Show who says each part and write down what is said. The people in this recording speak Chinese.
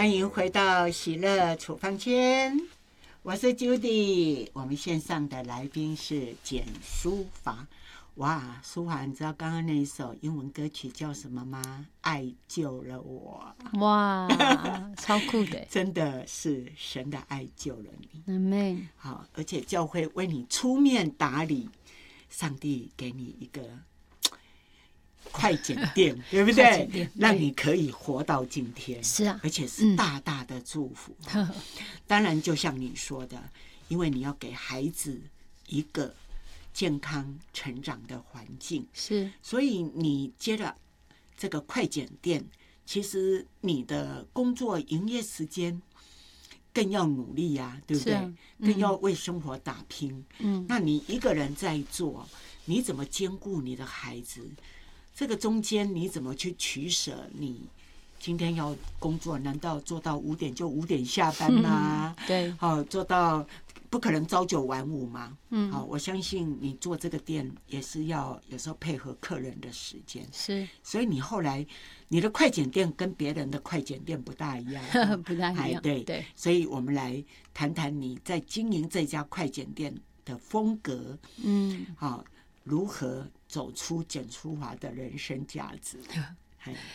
Speaker 1: 欢迎回到喜乐处方间，我是 Judy。我们线上的来宾是简书法。哇，书法，你知道刚刚那一首英文歌曲叫什么吗？爱救了我。
Speaker 2: 哇，超酷的，
Speaker 1: 真的是神的爱救了你。
Speaker 2: Amen。
Speaker 1: 好，而且教会为你出面打理，上帝给你一个快剪店，对不对？让你可以活到今天。
Speaker 2: 是啊，
Speaker 1: 而且是大大的祝福。当然，就像你说的，因为你要给孩子一个健康成长的环境，
Speaker 2: 是，
Speaker 1: 所以你接了这个快剪店，其实你的工作营业时间更要努力呀、对不对？更要为生活打拼。那你一个人在做，你怎么兼顾你的孩子？这个中间你怎么去取舍？你今天要工作，难道做到5点就5点下班吗？
Speaker 2: 对，
Speaker 1: 好，做到不可能朝9晚5嘛。好，我相信你做这个店也是要有时候配合客人的时间。
Speaker 2: 是，
Speaker 1: 所以你后来你的快剪店跟别人的快剪店不大一样，
Speaker 2: 不大一样。
Speaker 1: 对，所以我们来谈谈你在经营这家快剪店的风格。好，如何走出简书法的人生价值？